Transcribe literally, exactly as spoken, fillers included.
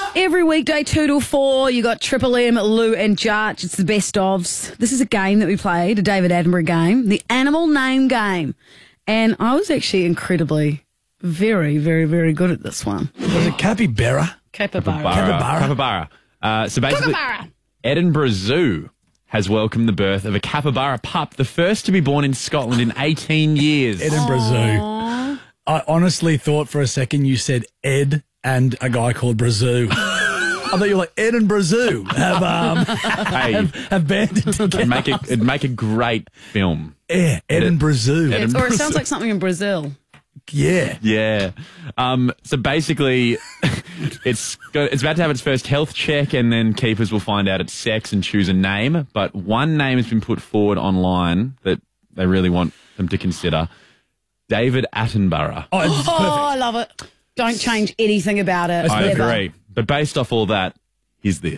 Every weekday, two till four, you got Triple M, Lou and Jarch. It's the best ofs. This is a game that we played, a David Attenborough game, the animal name game. And I was actually incredibly, very, very, very good at this one. Was it capybara? Capybara. Capybara. Capybara. Uh, so basically, Capybara. Edinburgh Zoo has welcomed the birth of a capybara pup, the first to be born in Scotland in eighteen years. Edinburgh Zoo. I honestly thought for a second you said Ed and a guy called Brazoo. I thought you were like Edinburgh Zoo have um Hey, have, have banded together. it'd make, it, it'd make a great film. Yeah, Edinburgh Zoo. It's- or it sounds like something in Brazil. Yeah. Yeah. Um, so basically, it's got, it's about to have its first health check, and then keepers will find out its sex and choose a name. But one name has been put forward online that they really want them to consider. David Attenborough. Oh, it's Oh, perfect. I love it. Don't change anything about it. I ever. agree. But based off all that, here's this.